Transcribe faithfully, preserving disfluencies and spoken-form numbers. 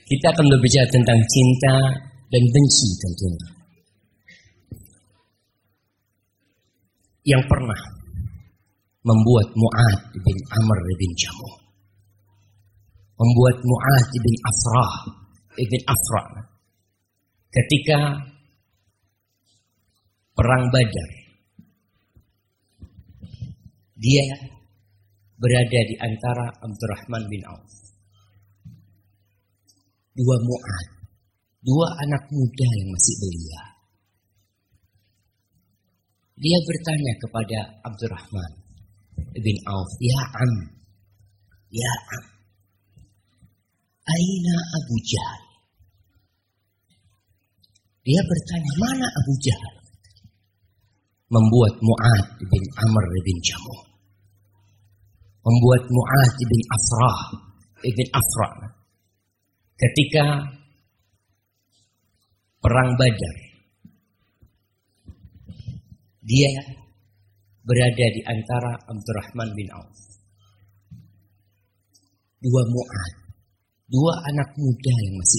Kita akan berbicara tentang cinta dan benci tentunya. Yang pernah membuat Mu'adz bin Amr bin Jamuh, membuat Mu'adz bin Afrah bin Afra ketika perang Badar. Dia berada di antara Abdurrahman bin Auf, dua Mu'adz, dua anak muda yang masih belia. Dia bertanya kepada Abdurrahman bin Auf, "Ya Am, ya Am, aina Abu Jahal?" Dia bertanya, mana Abu Jahal? Membuat Mu'adz bin Amr bin Jamuh, membuat Mu'adz bin Afrah bin Afra ketika perang Badar. Dia berada di antara Abdurrahman bin Auf, dua Mu'adz, dua anak muda yang masih